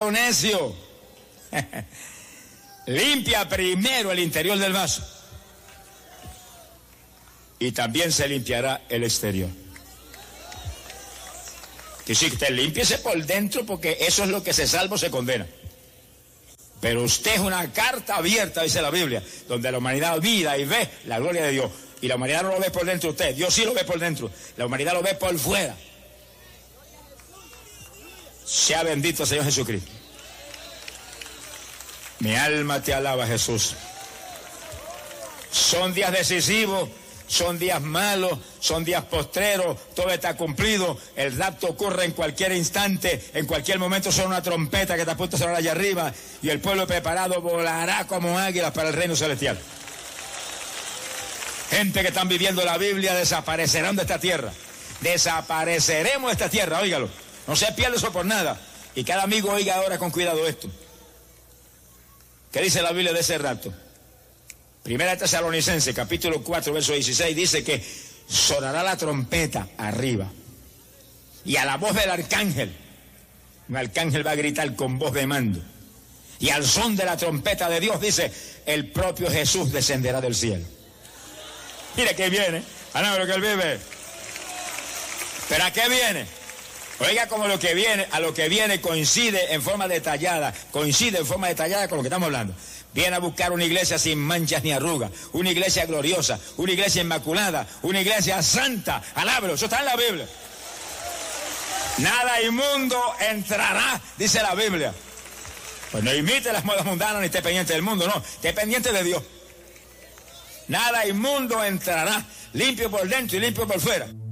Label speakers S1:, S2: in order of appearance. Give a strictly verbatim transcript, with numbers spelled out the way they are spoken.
S1: pájaro necio. Limpia primero el interior del vaso. Y también se limpiará el exterior. Que si usted límpiese por dentro, porque eso es lo que se salva o se condena. Pero usted es una carta abierta, dice la Biblia, donde la humanidad mira y ve la gloria de Dios. Y la humanidad no lo ve por dentro usted, Dios sí lo ve por dentro. La humanidad lo ve por fuera. Sea bendito el Señor Jesucristo. Mi alma te alaba, Jesús. Son días decisivos, son días malos, son días postreros, todo está cumplido, el rapto ocurre en cualquier instante, en cualquier momento suena una trompeta que está puesta a sonar allá arriba y el pueblo preparado volará como águilas para el reino celestial. Gente que están viviendo la Biblia desaparecerán de esta tierra, desapareceremos de esta tierra, óigalo, no se pierde eso por nada. Y cada amigo oiga ahora con cuidado esto. ¿Qué dice la Biblia de ese rapto? Primera de Tesalonicenses, capítulo cuatro, verso dieciséis, dice que sonará la trompeta arriba. Y a la voz del arcángel, un arcángel va a gritar con voz de mando. Y al son de la trompeta de Dios, dice, el propio Jesús descenderá del cielo. Mire que viene, a lo que él vive. ¿Pero a qué viene? Oiga, como lo que viene, a lo que viene coincide en forma detallada, coincide en forma detallada con lo que estamos hablando. Viene a buscar una iglesia sin manchas ni arrugas, una iglesia gloriosa, una iglesia inmaculada, una iglesia santa. Alábelo, eso está en la Biblia. Nada inmundo entrará, dice la Biblia. Pues no imite las modas mundanas ni esté pendiente del mundo, no, esté pendiente de Dios. Nada inmundo entrará, limpio por dentro y limpio por fuera.